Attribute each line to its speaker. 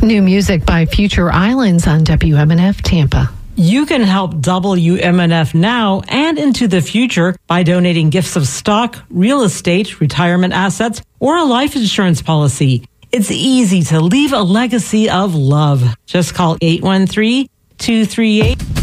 Speaker 1: New music by Future Islands on WMNF Tampa.
Speaker 2: You can help WMNF now and into the future by donating gifts of stock, real estate, retirement assets, or a life insurance policy. It's easy to leave a legacy of love. Just call 813-238